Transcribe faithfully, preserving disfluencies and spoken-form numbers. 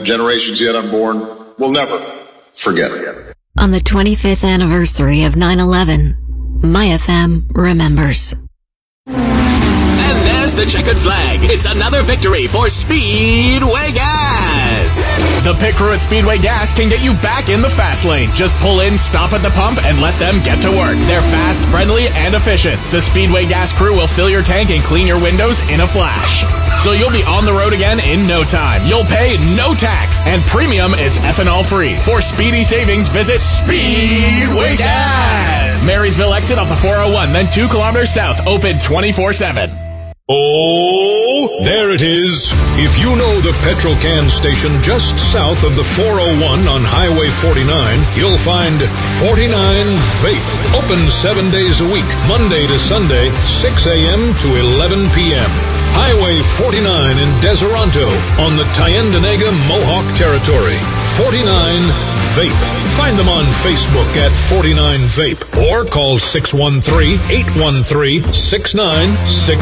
generations yet unborn will never forget. On the twenty-fifth anniversary of nine eleven, My F M remembers. And there's the checkered flag. It's another victory for Speedway Gas. The pit crew at Speedway Gas can get you back in the fast lane. Just pull in, stop at the pump, and let them get to work. They're fast, friendly, and efficient. The Speedway Gas crew will fill your tank and clean your windows in a flash. So you'll be on the road again in no time. You'll pay no tax, and premium is ethanol free. For speedy savings, visit Speedway Gas. Marysville exit off the four oh one, then two kilometers south, open twenty-four seven. Oh, there it is. If you know the petrol can station just south of the four oh one on Highway forty-nine, you'll find forty-nine Vape. Open seven days a week, Monday to Sunday, six a.m. to eleven p.m. Highway forty-nine in Deseronto on the Tyendinaga Mohawk Territory. forty-nine Vape. Find them on Facebook at forty-nine Vape or call six one three, eight one three, six nine six